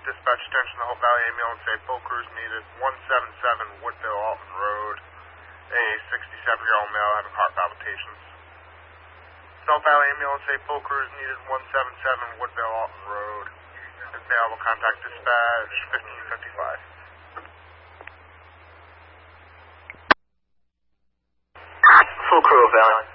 Dispatch attention to Hope Valley Ambulance. Say full crews needed. 177 Woodville Alton Road. A 67-year-old male having heart palpitations. South Valley Ambulance. Say full crews needed. 177 Woodville Alton Road. Available, contact dispatch 1555. Full crew of Valley.